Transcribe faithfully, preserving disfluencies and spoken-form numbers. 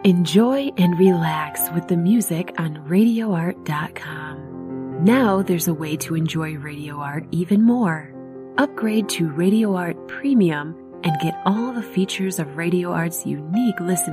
Enjoy and relax with the music on radio art dot com. Now there's a way to enjoy Radio Art even more. Upgrade to Radio Art Premium and get all the features of Radio Art's unique listening